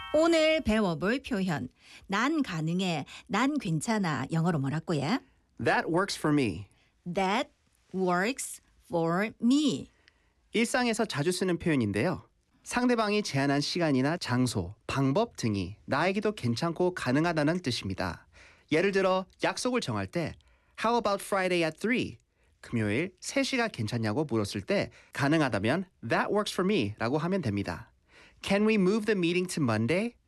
오늘 배워볼 표현. 난 가능해, 난 괜찮아. 영어로 뭐라고요? That works for me. That works for me. 일상에서 자주 쓰는 표현인데요. 상대방이 제안한 시간이나 장소, 방법 등이 나에게도 괜찮고 가능하다는 뜻입니다. 예를 들어 약속을 정할 때 How about Friday at 3? 금요일 3시가 괜찮냐고 물었을 때 가능하다면 That works for me 라고 하면 됩니다. Can we move the meeting to Monday?